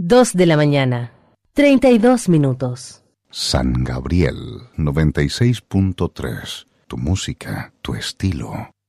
2 de la mañana, 32 minutos. San Gabriel 96.3. Tu música, tu estilo.